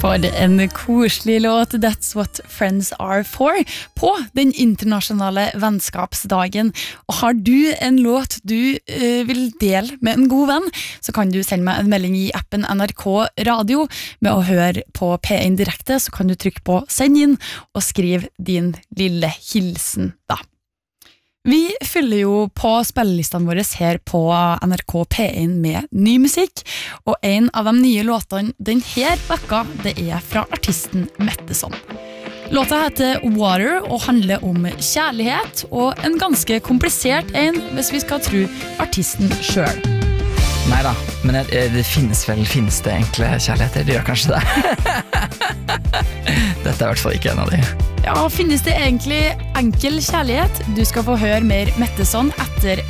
For en koselig låt, That's What Friends Are For, på den internasjonale vennskapsdagen. Og har du en låt du vil dele med en god venn, så kan du sende meg en melding i appen NRK Radio. Med å høre på P1 direkte, så kan du trykke på send inn og skrive din lille hilsen da. Vi fyller jo på spillelistene våre her på NRK P1 med ny musikk, og en av de nye låtene denne vekka, det er fra artisten Metteson. Låta heter Water og handler om kjærlighet, og en ganske komplisert en, hvis vi skal tro artisten selv. Neida, men det finnes det enkle kjærligheter, det gjør kanskje det. Dette er I hvert fall ikke en av de. Ja, finnes det egentlig enkel kjærlighet? Du skal få høre mer Metteson etter